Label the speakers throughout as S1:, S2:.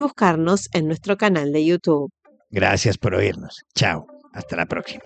S1: buscarnos en nuestro canal de YouTube.
S2: Gracias por oírnos. Chao. Hasta la próxima.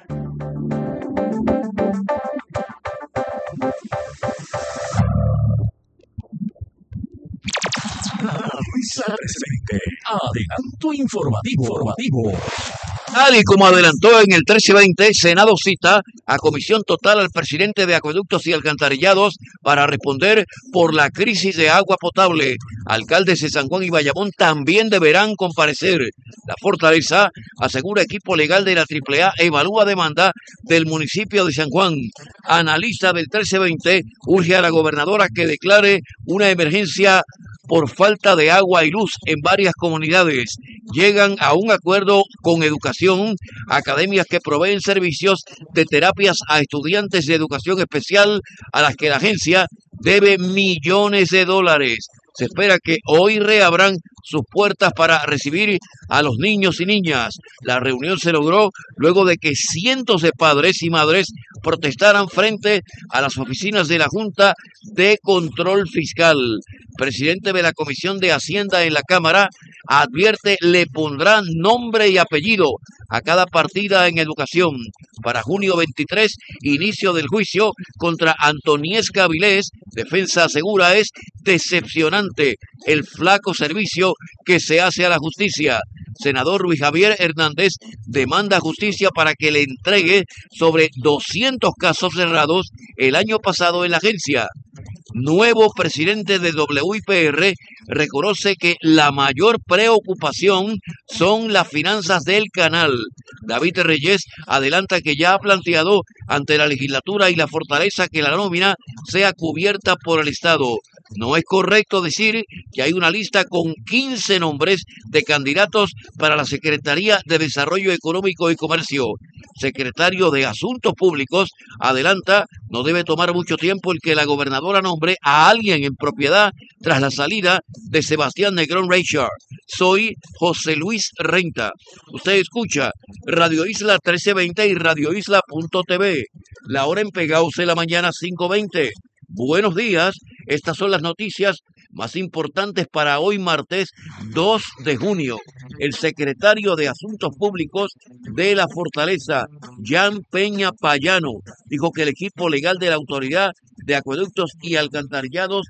S3: Adelanto informativo.
S4: Tal y como adelantó en el 1320, Senado cita a comisión total al presidente de Acueductos y Alcantarillados para responder por la crisis de agua potable. Alcaldes de San Juan y Bayamón también deberán comparecer. La Fortaleza asegura equipo legal de la AAA evalúa demanda del municipio de San Juan. Analista del 1320 urge a la gobernadora que declare una emergencia por falta de agua y luz en varias comunidades. Llegan a un acuerdo con Educación, academias que proveen servicios de terapias a estudiantes de educación especial a las que la agencia debe millones de dólares. Se espera que hoy reabran sus puertas para recibir a los niños y niñas. La reunión se logró luego de que cientos de padres y madres protestaran frente a las oficinas de la Junta de Control Fiscal. Presidente de la Comisión de Hacienda en la Cámara advierte le pondrá nombre y apellido a cada partida en educación. Para junio 23, inicio del juicio contra Antoniesca Avilés. Defensa asegura es decepcionante el flaco servicio que se hace a la justicia. Senador Luis Javier Hernández demanda justicia para que le entregue sobre 200 casos cerrados el año pasado en la agencia. Nuevo presidente de WIPR reconoce que la mayor preocupación son las finanzas del canal. David Reyes adelanta que ya ha planteado ante la legislatura y la Fortaleza que la nómina sea cubierta por el Estado. No es correcto decir que hay una lista con 15 nombres de candidatos para la Secretaría de Desarrollo Económico y Comercio. Secretario de Asuntos Públicos adelanta no debe tomar mucho tiempo el que la gobernadora nombre a alguien en propiedad tras la salida de Sebastián Negrón Reichard. Soy José Luis Renta. Usted escucha Radio Isla 1320 y radioisla.tv. La hora en Pegaos de la mañana 5:20. Buenos días, estas son las noticias más importantes para hoy martes 2 de junio. El secretario de Asuntos Públicos de la Fortaleza, Jan Peña Payano, dijo que el equipo legal de la Autoridad de Acueductos y Alcantarillados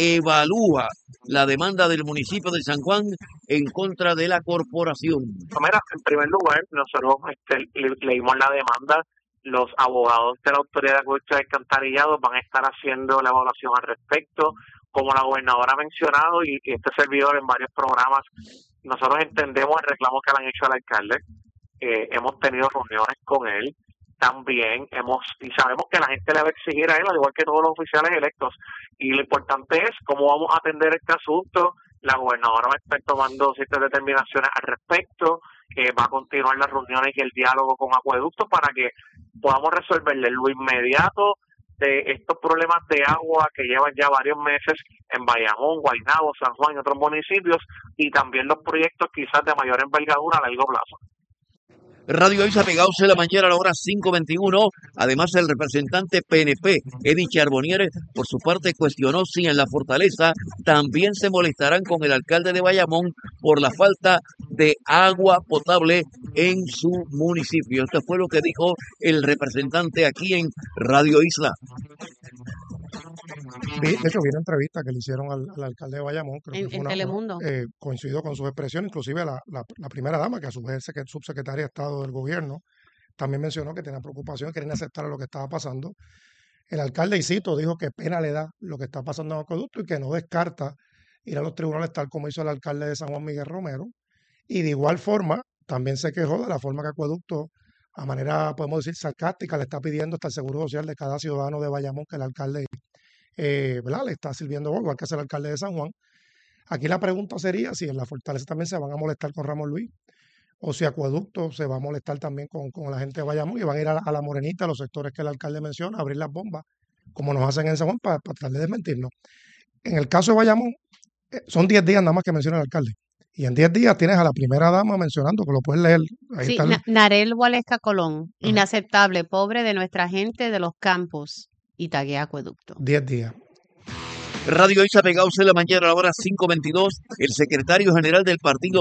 S4: evalúa la demanda del municipio de San Juan en contra de la corporación.
S5: Mira, en primer lugar, nosotros leímos la demanda. Los abogados de la Autoridad de Acueductos y Alcantarillados van a estar haciendo la evaluación al respecto. Como la gobernadora ha mencionado y este servidor en varios programas, nosotros entendemos el reclamo que le han hecho al alcalde. Hemos tenido reuniones con él. También y sabemos que la gente le va a exigir a él, al igual que todos los oficiales electos. Y lo importante es cómo vamos a atender este asunto. La gobernadora va a estar tomando ciertas determinaciones al respecto. Va a continuar las reuniones y el diálogo con Acueductos para que podamos resolverle lo inmediato de estos problemas de agua que llevan ya varios meses en Bayamón, Guaynabo, San Juan y otros municipios, y también los proyectos quizás de mayor envergadura a largo plazo.
S4: Radio Isla Pegaos de la mañana a la hora 5:21. Además, el representante PNP, Eddie Charbonnier, por su parte cuestionó si en la Fortaleza también se molestarán con el alcalde de Bayamón por la falta de agua potable en su municipio. Esto fue lo que dijo el representante aquí en Radio Isla.
S6: De hecho, vi una entrevista que le hicieron al alcalde de Bayamón, creo que
S1: En Telemundo.
S6: Coincidió con sus expresiones, inclusive la primera dama, que a su vez es subsecretaria de Estado del gobierno, también mencionó que tenía preocupación, que querían aceptar lo que estaba pasando. El alcalde, y cito, dijo que pena le da lo que está pasando en Acueducto y que no descarta ir a los tribunales tal como hizo el alcalde de San Juan, Miguel Romero. Y de igual forma, también se quejó de la forma que Acueducto, a manera, podemos decir, sarcástica, le está pidiendo hasta el seguro social de cada ciudadano de Bayamón que el alcalde ¿verdad? Le está sirviendo algo, igual que es el alcalde de San Juan. Aquí la pregunta sería si en la Fortaleza también se van a molestar con Ramón Luis, o si Acueducto se va a molestar también con la gente de Bayamón y van a ir a la Morenita, a los sectores que el alcalde menciona, a abrir las bombas, como nos hacen en San Juan, para tratar de desmentirnos. En el caso de Bayamón, son 10 días nada más que menciona el alcalde. Y en 10 días tienes a la primera dama mencionando, que lo puedes leer. Ahí
S1: Sí,
S6: está
S1: Narel Gualesca Colón,
S6: Ajá.
S1: inaceptable, pobre de nuestra gente de los campos, y taguea Acueducto.
S6: 10 días.
S4: Radio Isla Pegaos de la mañana a la hora 5:22. El secretario general del partido